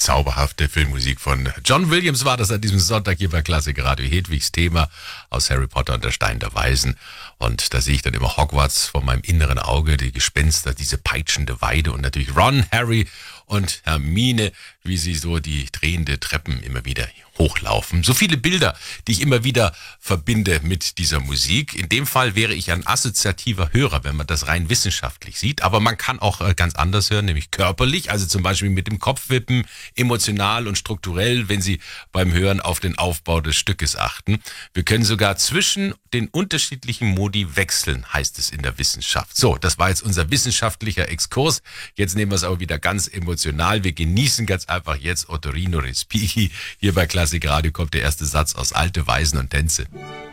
Zauberhafte Filmmusik von John Williams war das an diesem Sonntag hier bei Klassik Radio. Hedwigs Thema aus Harry Potter und der Stein der Weisen. Und da sehe ich dann immer Hogwarts vor meinem inneren Auge, die Gespenster, diese peitschende Weide und natürlich Ron, Harry und Hermine, wie sie so die drehende Treppen immer wieder hochlaufen. So viele Bilder, die ich immer wieder verbinde mit dieser Musik. In dem Fall wäre ich ein assoziativer Hörer, wenn man das rein wissenschaftlich sieht. Aber man kann auch ganz anders hören, nämlich körperlich, also zum Beispiel mit dem Kopfwippen, emotional und strukturell, wenn Sie beim Hören auf den Aufbau des Stückes achten. Wir können sogar zwischen den unterschiedlichen Modi wechseln, heißt es in der Wissenschaft. So, das war jetzt unser wissenschaftlicher Exkurs. Jetzt nehmen wir es aber wieder ganz emotional. Wir genießen ganz einfach jetzt Ottorino Respighi. Hier bei Klassik Radio kommt der erste Satz aus Alte Weisen und Tänze.